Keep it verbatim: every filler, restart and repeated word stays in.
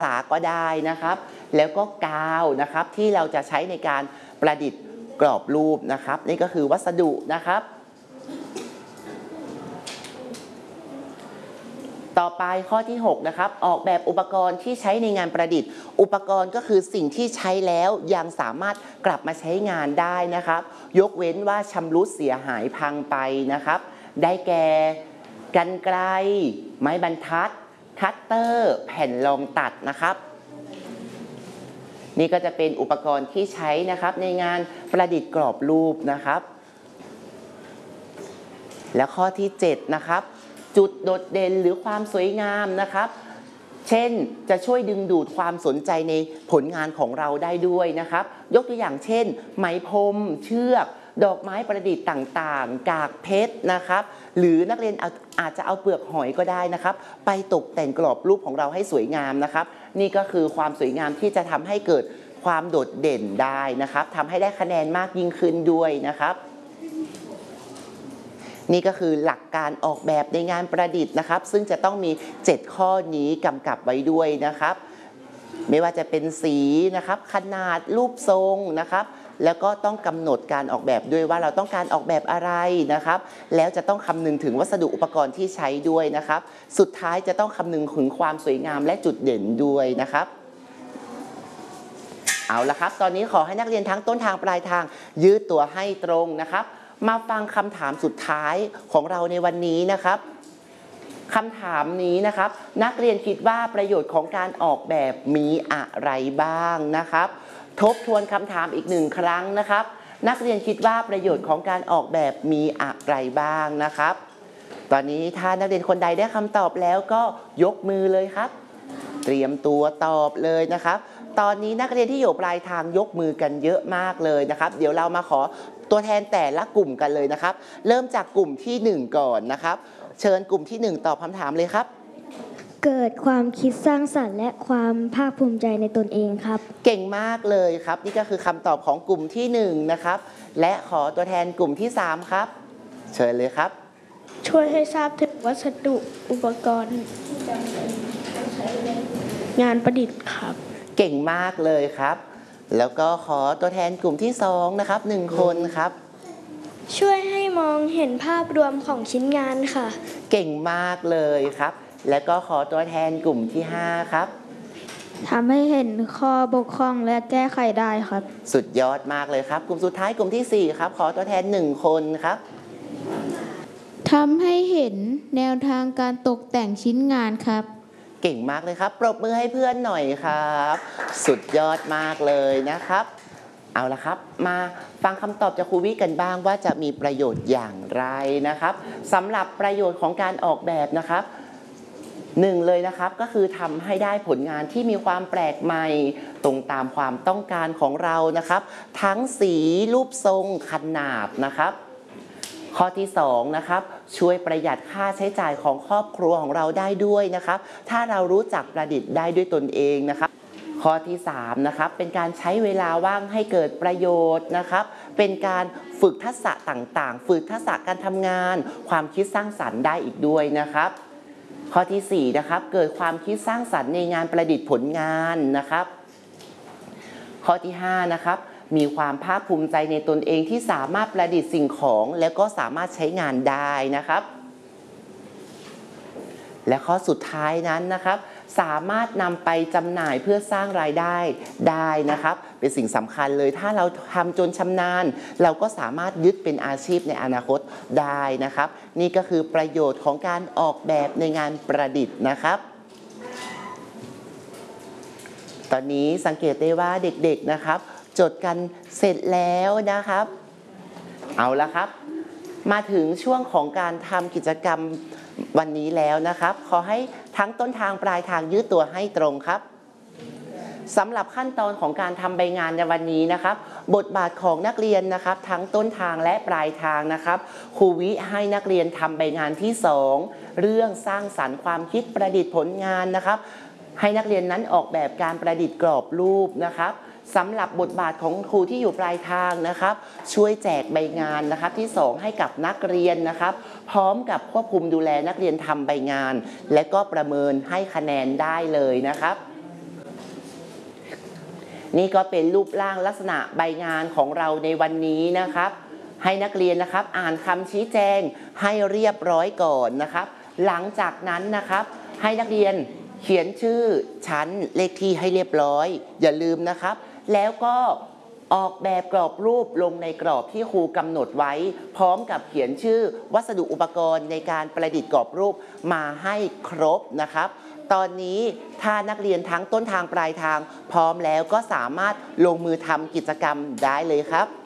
ษาก็ได้นะครับแล้วก็กาวนะครับที่เราจะใช้ในการประดิษฐ์กรอบรูปนะครับนี่ก็คือวัสดุนะครับต่อไปข้อที่หกนะครับออกแบบอุปกรณ์ที่ใช้ในงานประดิษฐ์อุปกรณ์ก็คือสิ่งที่ใช้แล้วยังสามารถกลับมาใช้งานได้นะครับยกเว้นว่าชำรุดเสียหายพังไปนะครับได้แก่กรรไกรไม้บรรทัดคัตเตอร์แผ่นรองตัดนะครับนี่ก็จะเป็นอุปกรณ์ที่ใช้นะครับในงานประดิษฐ์กรอบรูปนะครับและข้อที่เจ็ดนะครับจุดโดดเด่นหรือความสวยงามนะครับเช่นจะช่วยดึงดูดความสนใจในผลงานของเราได้ด้วยนะครับยกตัวอย่างเช่นไหมพรมเชือกดอกไม้ประดิษฐ์ต่างๆกากเพชรนะครับหรือนักเรียนอาจจะเอาเปลือกหอยก็ได้นะครับไปตกแต่งกรอบรูปของเราให้สวยงามนะครับนี่ก็คือความสวยงามที่จะทำให้เกิดความโดดเด่นได้นะครับทำให้ได้คะแนนมากยิ่งขึ้นด้วยนะครับนี่ก็คือหลักการออกแบบในงานประดิษฐ์นะครับซึ่งจะต้องมีเจ็ดข้อนี้กำกับไว้ด้วยนะครับไม่ว่าจะเป็นสีนะครับขนาดรูปทรงนะครับแล้วก็ต้องกำหนดการออกแบบด้วยว่าเราต้องการออกแบบอะไรนะครับแล้วจะต้องคำนึงถึงวัสดุอุปกรณ์ที่ใช้ด้วยนะครับสุดท้ายจะต้องคำนึงถึงความสวยงามและจุดเด่นด้วยนะครับเอาละครับตอนนี้ขอให้นักเรียนทั้งต้นทางปลายทางยืดตัวให้ตรงนะครับมาฟังคำถามสุดท้ายของเราในวันนี้นะครับคำถามนี้นะครับนักเรียนคิดว่าประโยชน์ของการออกแบบมีอะไรบ้างนะครับทบทวนคำถามอีกหนึ่งครั้งนะครับนักเรียนคิดว่าประโยชน์ของการออกแบบมีอะไรบ้างนะครับตอนนี้ถ้านักเรียนคนใดได้คำตอบแล้วก็ยกมือเลยครับเตรียมตัวตอบเลยนะครับตอนนี้นักเรียนที่อยู่ปลายทางยกมือกันเยอะมากเลยนะครับเดี๋ยวเรามาขอตัวแทนแต่ละกลุ่มกันเลยนะครับเริ่มจากกลุ่มที่หนึ่งก่อนนะครับเชิญกลุ่มที่หนึ่งตอบคำถามเลยครับเกิดความคิดสร้างสรรค์และความภาคภูมิใจในตนเองครับเก่งมากเลยครับนี่ก็คือคำตอบของกลุ่มที่หนึ่งนะครับและขอตัวแทนกลุ่มที่สามครับเชิญเลยครับช่วยให้ทราบถึงวัสดุอุปกรณ์งานประดิษฐ์ครับเก่งมากเลยครับแล้วก็ขอตัวแทนกลุ่มที่สองนะครับหนึ่งคนครับช่วยให้มองเห็นภาพรวมของชิ้นงานค่ะเก่งมากเลยครับแล้วก็ขอตัวแทนกลุ่มที่ห้าครับทำให้เห็นข้อบกพร่องและแก้ไขได้ครับสุดยอดมากเลยครับกลุ่มสุดท้ายกลุ่มที่สี่ครับขอตัวแทนหนึ่งคนครับทำให้เห็นแนวทางการตกแต่งชิ้นงานครับเก่งมากเลยครับปรบมือให้เพื่อนหน่อยครับสุดยอดมากเลยนะครับเอาละครับมาฟังคำตอบจากครูวิกันบ้างว่าจะมีประโยชน์อย่างไรนะครับสำหรับประโยชน์ของการออกแบบนะครับหนึ่งเลยนะครับก็คือทำให้ได้ผลงานที่มีความแปลกใหม่ตรงตามความต้องการของเรานะครับทั้งสีรูปทรงขนาดนะครับข้อที่สองนะครับช่วยประหยัดค่าใช้จ่ายของครอบครัวของเราได้ด้วยนะครับถ้าเรารู้จักประดิษฐ์ได้ด้วยตนเองนะครับข้อที่สามนะครับเป็นการใช้เวลาว่างให้เกิดประโยชน์นะครับเป็นการฝึกทักษะต่างๆฝึกทักษะการทำงานความคิดสร้างสรรค์ได้อีกด้วยนะครับข้อที่สี่นะครับเกิดความคิดสร้างสรรค์ในงานประดิษฐ์ผลงานนะครับข้อที่ห้านะครับมีความภาคภูมิใจในตนเองที่สามารถประดิษฐ์สิ่งของแล้วก็สามารถใช้งานได้นะครับและข้อสุดท้ายนั้นนะครับสามารถนำไปจำหน่ายเพื่อสร้างรายได้ได้นะครับเป็นสิ่งสำคัญเลยถ้าเราทำจนชำนาญเราก็สามารถยึดเป็นอาชีพในอนาคตได้นะครับนี่ก็คือประโยชน์ของการออกแบบในงานประดิษฐ์นะครับตอนนี้สังเกตได้ว่าเด็กๆนะครับจดกันเสร็จแล้วนะครับเอาละครับมาถึงช่วงของการทำกิจกรรมวันนี้แล้วนะครับขอให้ทั้งต้นทางปลายทางยืดตัวให้ตรงครับสำหรับขั้นตอนของการทำใบงานในวันนี้นะครับบทบาทของนักเรียนนะครับทั้งต้นทางและปลายทางนะครับครูวิให้นักเรียนทำใบงานที่สองเรื่องสร้างสรรค์ความคิดประดิษฐ์ผลงานนะครับให้นักเรียนนั้นออกแบบการประดิษฐ์กรอบรูปนะครับสำหรับบทบาทของครูที่อยู่ปลายทางนะครับช่วยแจกใบงานนะครับที่สองให้กับนักเรียนนะครับพร้อมกับควบคุมดูแลนักเรียนทำใบงานและก็ประเมินให้คะแนนได้เลยนะครับนี่ก็เป็นรูปร่างลักษณะใบงานของเราในวันนี้นะครับ ให้นักเรียนนะครับอ่านคำชี้แจงให้เรียบร้อยก่อนนะครับ หลังจากนั้นนะครับให้นักเรียนเขียนชื่อชั้นเลขที่ให้เรียบร้อยอย่าลืมนะครับแล้วก็ออกแบบกรอบรูปลงในกรอบที่ครูกำหนดไว้พร้อมกับเขียนชื่อวัสดุอุปกรณ์ในการประดิษฐ์กรอบรูปมาให้ครบนะครับตอนนี้ถ้านักเรียนทั้งต้นทางปลายทางพร้อมแล้วก็สามารถลงมือทำกิจกรรมได้เลยครับ